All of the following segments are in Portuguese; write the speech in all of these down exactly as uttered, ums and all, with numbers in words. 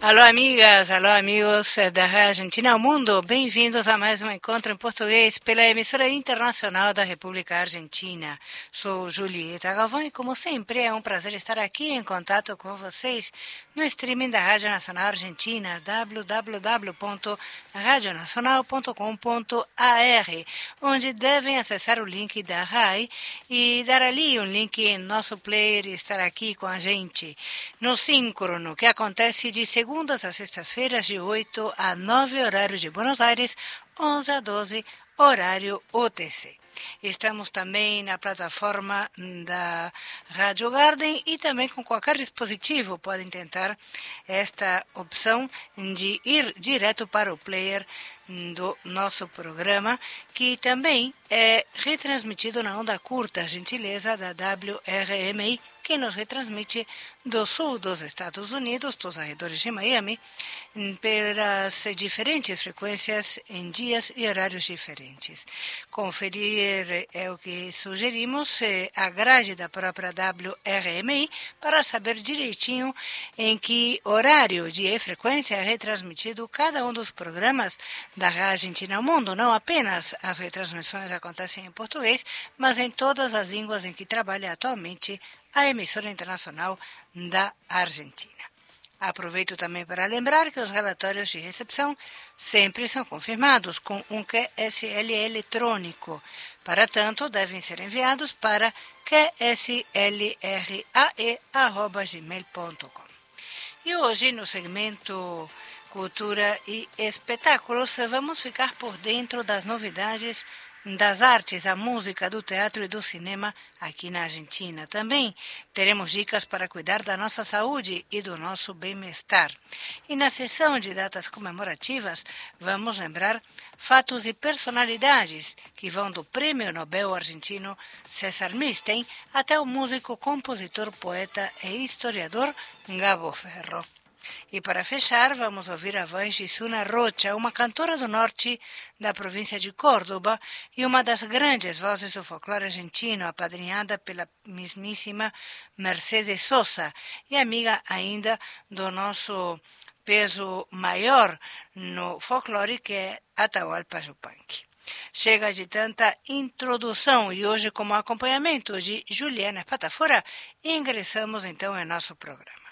Alô, amigas, alô, amigos da Argentina ao Mundo. Bem-vindos a mais um encontro em português pela emissora internacional da República Argentina. Sou Julieta Galvão e, como sempre, é um prazer estar aqui em contato com vocês no streaming da Rádio Nacional Argentina, w w w ponto radio nacional ponto com ponto a r, onde devem acessar o link da R A I e dar ali um link em nosso player e estar aqui com a gente no Síncrono, que acontece de segundas a sextas-feiras, de oito a nove, horário de Buenos Aires, onze a doze, horário O T C. Estamos também na plataforma da Rádio Garden e também com qualquer dispositivo podem tentar esta opção de ir direto para o player do nosso programa, que também é retransmitido na onda curta, gentileza da W R M I, que nos retransmite do sul dos Estados Unidos, dos arredores de Miami, pelas diferentes frequências em dias e horários diferentes. Conferir é o que sugerimos, é a grade da própria W R M I, para saber direitinho em que horário, dia e frequência é retransmitido cada um dos programas da Rádio Argentina ao Mundo. Não apenas as retransmissões acontecem em português, mas em todas as línguas em que trabalha atualmente a emissora internacional da Argentina. Aproveito também para lembrar que os relatórios de recepção sempre são confirmados com um Q S L eletrônico. Para tanto, devem ser enviados para q s l r a e arroba gmail ponto com. E hoje, no segmento Cultura e Espetáculos, vamos ficar por dentro das novidades das artes, a música, do teatro e do cinema aqui na Argentina. Também teremos dicas para cuidar da nossa saúde e do nosso bem-estar. E na sessão de datas comemorativas, vamos lembrar fatos e personalidades que vão do Prêmio Nobel argentino César Milstein até o músico, compositor, poeta e historiador Gabo Ferro. E para fechar, vamos ouvir a voz de Suna Rocha, uma cantora do norte da província de Córdoba e uma das grandes vozes do folclore argentino, apadrinhada pela mismíssima Mercedes Sosa e amiga ainda do nosso peso maior no folclore, que é Atahualpa Yupanqui. Chega de tanta introdução e hoje, como acompanhamento de Juliana Patafora, ingressamos então em nosso programa.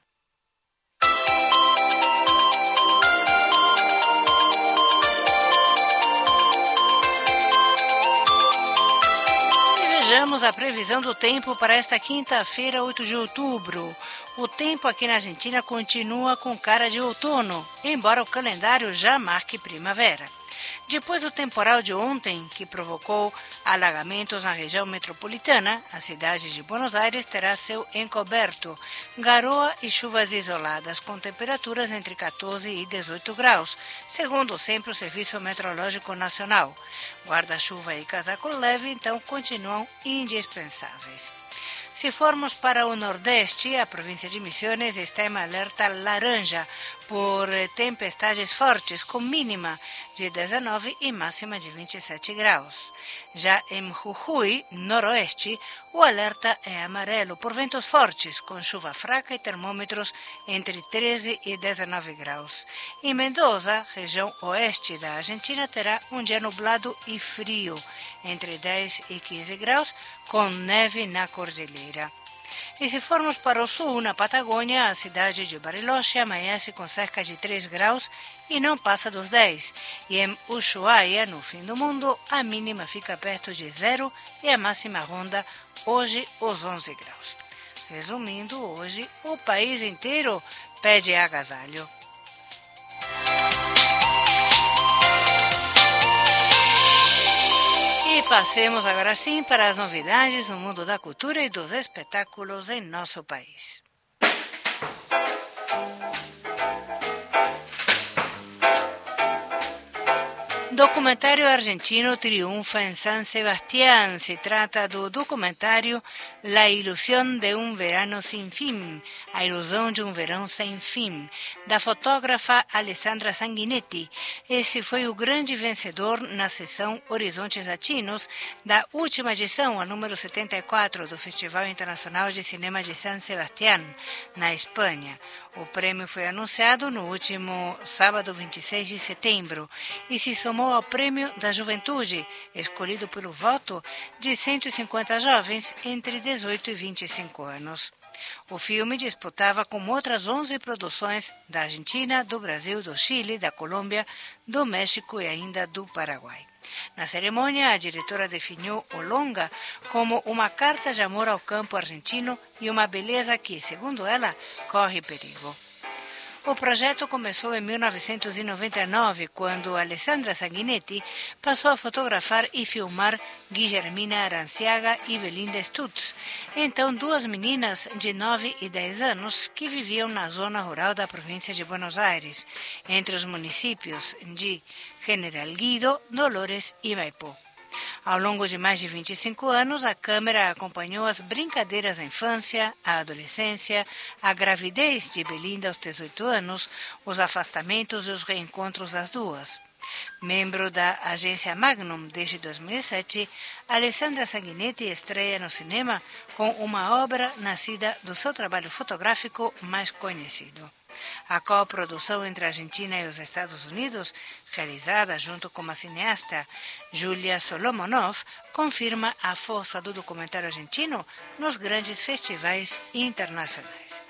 Vejamos a previsão do tempo para esta quinta-feira, oito de outubro. O tempo aqui na Argentina continua com cara de outono, embora o calendário já marque primavera. Depois do temporal de ontem, que provocou alagamentos na região metropolitana, a cidade de Buenos Aires terá seu encoberto, garoa e chuvas isoladas, com temperaturas entre quatorze e dezoito graus, segundo sempre o Serviço Meteorológico Nacional. Guarda-chuva e casaco leve, então, continuam indispensáveis. Se formos para o Nordeste, a província de Misiones está em alerta laranja por tempestades fortes, com mínima de dezenove e máxima de vinte e sete graus. Já em Jujuy, noroeste, o alerta é amarelo por ventos fortes, com chuva fraca e termômetros entre treze e dezenove graus. Em Mendoza, região oeste da Argentina, terá um dia nublado e frio, entre dez e quinze graus, com neve na cordilheira. E se formos para o sul, na Patagônia, a cidade de Bariloche amanhece com cerca de três graus e não passa dos dez. E em Ushuaia, no fim do mundo, a mínima fica perto de zero e a máxima ronda hoje os onze graus. Resumindo, hoje o país inteiro pede agasalho. E passemos agora sim para as novidades no mundo da cultura e dos espetáculos em nosso país. Documentário argentino triunfa em San Sebastián. Se trata do documentário La Ilusión de um Verano Sin Fin, A Ilusão de um Verão Sem Fim, da fotógrafa Alessandra Sanguinetti. Esse foi o grande vencedor na sessão Horizontes Latinos da última edição, a número setenta e quatro, do Festival Internacional de Cinema de San Sebastián, na Espanha. O prêmio foi anunciado no último sábado, vinte e seis de setembro, e se somou ao Prêmio da Juventude, escolhido pelo voto de cento e cinquenta jovens entre dezoito e vinte e cinco anos. O filme disputava com outras onze produções da Argentina, do Brasil, do Chile, da Colômbia, do México e ainda do Paraguai. Na cerimônia, a diretora definiu o longa como uma carta de amor ao campo argentino e uma beleza que, segundo ela, corre perigo. O projeto começou em mil novecentos e noventa e nove, quando Alessandra Sanguinetti passou a fotografar e filmar Guillermina Aranciaga e Belinda Stutz, então duas meninas de nove e dez anos que viviam na zona rural da província de Buenos Aires, entre os municípios de General Guido, Dolores e Maipú. Ao longo de mais de vinte e cinco anos, a câmera acompanhou as brincadeiras da infância, a adolescência, a gravidez de Belinda aos dezoito anos, os afastamentos e os reencontros das duas. Membro da agência Magnum desde dois mil e sete, Alessandra Sanguinetti estreia no cinema com uma obra nascida do seu trabalho fotográfico mais conhecido. A coprodução entre a Argentina e os Estados Unidos, realizada junto com a cineasta Julia Solomonov, confirma a força do documentário argentino nos grandes festivais internacionais.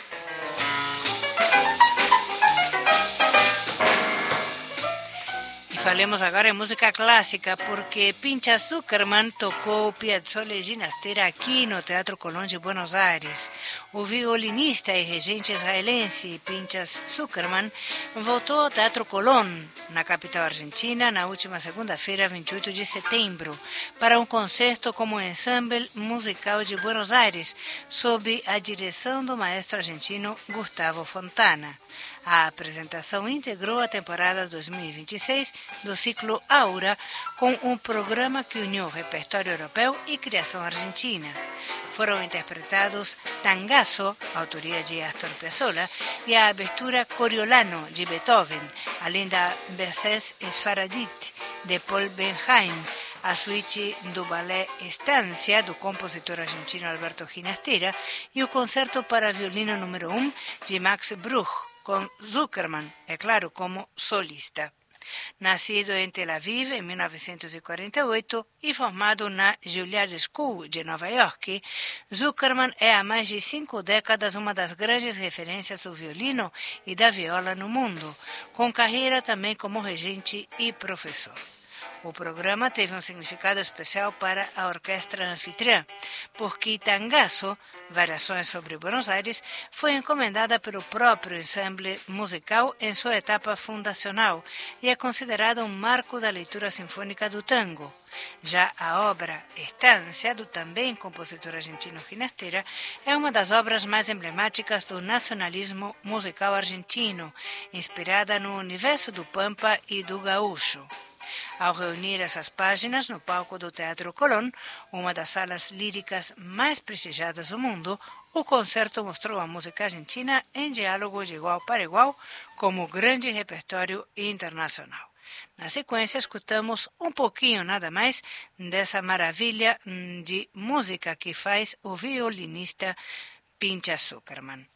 Falemos agora em música clássica, porque Pinchas Zuckerman tocou Piazzolla e Ginastera aqui no Teatro Colón de Buenos Aires. O violinista e regente israelense Pinchas Zuckerman voltou ao Teatro Colón, na capital argentina, na última segunda-feira, vinte e oito de setembro, para um concerto como ensemble musical de Buenos Aires, sob a direção do maestro argentino Gustavo Fontana. A apresentação integrou a temporada dois mil e vinte e seis do ciclo Aura, com um programa que uniu repertório europeu e criação argentina. Foram interpretados Tangazo, autoria de Astor Piazzolla, e a abertura Coriolano, de Beethoven, além da Berceuse Sfaradit, de Paul Benhaim, a suíte do ballet Estancia, do compositor argentino Alberto Ginastera, e o concerto para violino número um, de Max Bruch, com Zuckerman, é claro, como solista. Nascido em Tel Aviv em mil novecentos e quarenta e oito e formado na Juilliard School de Nova York, Zuckerman é há mais de cinco décadas uma das grandes referências do violino e da viola no mundo, com carreira também como regente e professor. O programa teve um significado especial para a orquestra anfitriã, porque Tangazo, Variações sobre Buenos Aires, foi encomendada pelo próprio ensemble musical em sua etapa fundacional e é considerada um marco da leitura sinfônica do tango. Já a obra Estancia, do também compositor argentino Ginastera, é uma das obras mais emblemáticas do nacionalismo musical argentino, inspirada no universo do Pampa e do gaúcho. Ao reunir essas páginas no palco do Teatro Colón, uma das salas líricas mais prestigiadas do mundo, o concerto mostrou a música argentina em diálogo de igual para igual com o grande repertório internacional. Na sequência, escutamos um pouquinho, nada mais, dessa maravilha de música que faz o violinista Pinchas Zuckerman.